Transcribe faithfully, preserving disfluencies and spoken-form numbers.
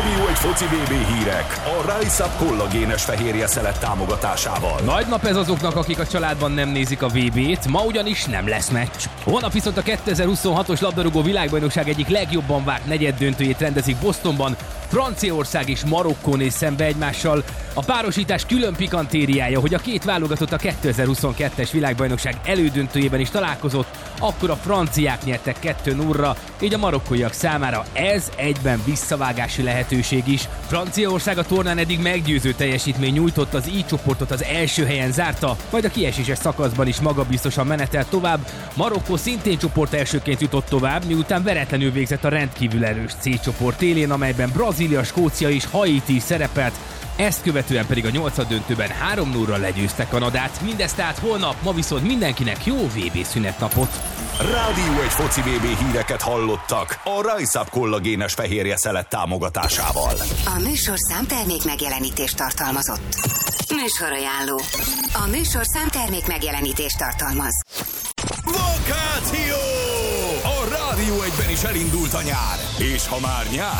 Rádió egy foci vé bé hírek a Rise Up kollagénes fehérje szelet támogatásával. Nagy nap ez azoknak, akik a családban nem nézik a vé bét, ma ugyanis nem lesz meccs. Holnap viszont a kétezer-huszonhatos labdarúgó világbajnokság egyik legjobban várt negyeddöntőjét rendezik Bostonban. Franciaország és Marokkó néz szembe egymással. A párosítás külön pikantériája, hogy a két válogatott a kétezer-huszonkettes világbajnokság elődöntőjében is találkozott, akkor a franciák nyertek kettő nullra, így a marokkóiak számára ez egyben visszavágási lehetőség is. Franciaország a tornán eddig meggyőző teljesítmény nyújtott, az I csoportot az első helyen zárta, majd a kieséses szakaszban is magabiztosan menetelt tovább. Marokkó szintén csoport elsőként jutott tovább, miután veretlenül végzett a rendkívül erős C csoport élén, amelyben Brazília, Skócia és Haiti szerepelt. Ezt követően pedig a nyolcaddöntőben három nullra legyőzte Kanadát. Mindezt tehát holnap, ma viszont mindenkinek jó vé bé szünetnapot. Rádió egy foci vé bé híreket hallottak a Rise Up kollagénes fehérje szelet támogatásával. A műsorszám termék megjelenítést tartalmazott. Műsorajánló. A műsorszám termék megjelenítést tartalmaz. Vakáció! A Rádió egyben is elindult a nyár. És ha már nyár,